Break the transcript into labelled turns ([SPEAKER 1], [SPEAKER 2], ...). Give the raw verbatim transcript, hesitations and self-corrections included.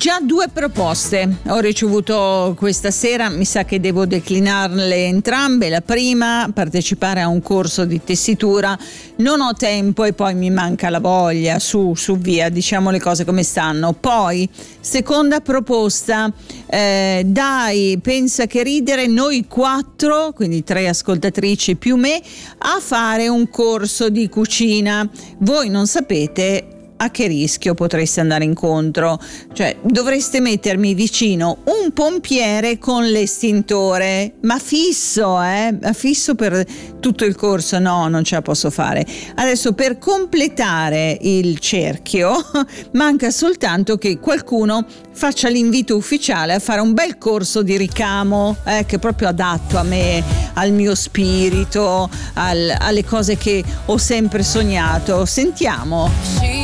[SPEAKER 1] già due proposte ho ricevuto questa sera, mi sa che devo declinarle entrambe. La prima, partecipare a un corso di tessitura, non ho tempo e poi mi manca la voglia, su, su via, diciamo le cose come stanno. Poi, seconda proposta, eh, dai, pensa che ridere, noi quattro, quindi tre ascoltatrici più me, a fare un corso di cucina. Voi non sapete a che rischio potreste andare incontro, cioè dovreste mettermi vicino un pompiere con l'estintore, ma fisso, eh, ma fisso per tutto il corso. No, non ce la posso fare. Adesso, per completare il cerchio, manca soltanto che qualcuno faccia l'invito ufficiale a fare un bel corso di ricamo, eh, che è proprio adatto a me, al mio spirito, al, alle cose che ho sempre sognato. Sentiamo.